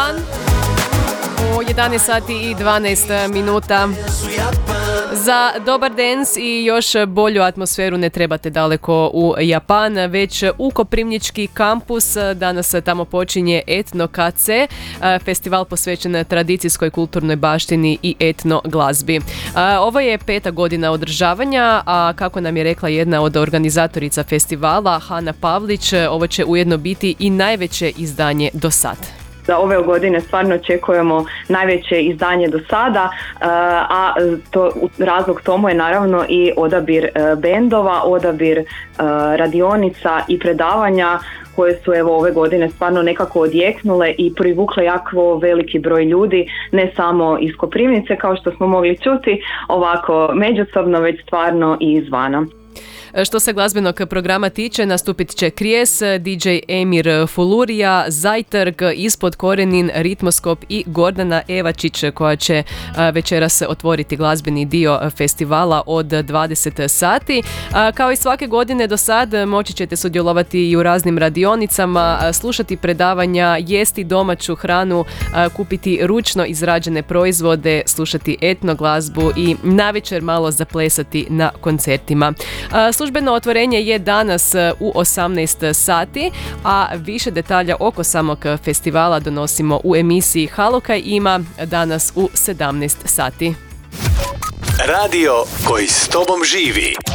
Japan u 11 sati i 12 minuta. Za dobar dance i još bolju atmosferu ne trebate daleko u Japan, već u Koprivnički kampus. Danas tamo počinje Etno KC, festival posvećen tradicijskoj kulturnoj baštini i etno glazbi. Ovo je 5. godina održavanja, a kako nam je rekla jedna od organizatorica festivala, Hana Pavlić, ovo će ujedno biti i najveće izdanje do sad. Za ove godine stvarno očekujemo najveće izdanje do sada, a razlog tomu je naravno i odabir bendova, odabir radionica i predavanja koje su ove godine stvarno nekako odjeknule i privukle jako veliki broj ljudi, ne samo iz Koprivnice kao što smo mogli čuti, ovako međusobno, već stvarno i izvana. Što se glazbenog programa tiče, nastupit će Krijes, DJ Emir Fulurija, Zajtrg, Ispod Korenin, Ritmoskop i Gordana Evačić koja će večeras otvoriti glazbeni dio festivala od 20 sati. Kao i svake godine do sad moći ćete sudjelovati i u raznim radionicama, slušati predavanja, jesti domaću hranu, kupiti ručno izrađene proizvode, slušati etno glazbu i navečer malo zaplesati na koncertima. Službeno otvorenje je danas u 18 sati, a više detalja oko samog festivala donosimo u emisiji Halokaj ima danas u 17 sati. Radio koji s tobom živi.